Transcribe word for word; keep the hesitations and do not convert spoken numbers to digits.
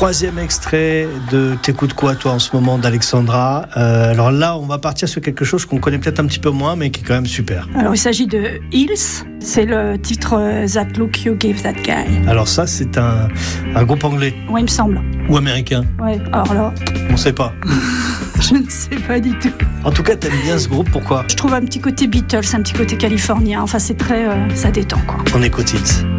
Troisième extrait de T'écoutes quoi toi en ce moment d'Alexandra. Euh, alors là, on va partir sur quelque chose qu'on connaît peut-être un petit peu moins, mais qui est quand même super. Alors il s'agit de Hills, c'est le titre euh, That Look You Gave That Guy. Alors ça, c'est un, un groupe anglais. Oui, il me semble. Ou américain. Ouais, alors là... On sait pas. Je ne sais pas du tout. En tout cas, t'aimes bien ce groupe, pourquoi ? Je trouve un petit côté Beatles, un petit côté californien, enfin c'est très... Euh, ça détend quoi. On écoute Hills.